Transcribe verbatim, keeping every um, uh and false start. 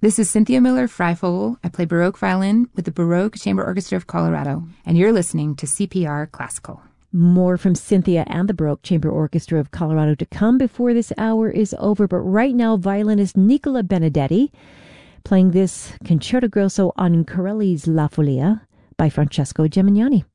This is Cynthia Miller-Freifogel. I play Baroque violin with the Baroque Chamber Orchestra of Colorado, and you're listening to C P R Classical. More from Cynthia and the Baroque Chamber Orchestra of Colorado to come before this hour is over. But right now, violinist Nicola Benedetti playing this Concerto Grosso on Corelli's La Folia by Francesco Gemignani.